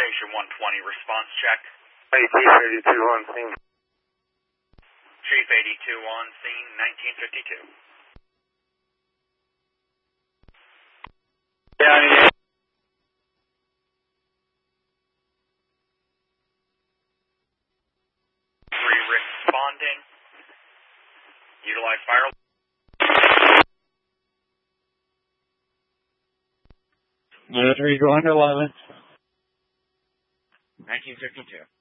Ocean 120, response check. Hey, Chief 82 on scene. Chief 82 on scene, 1952. Yeah, I mean, Responding. Utilize fire. Military going to 11. 1952.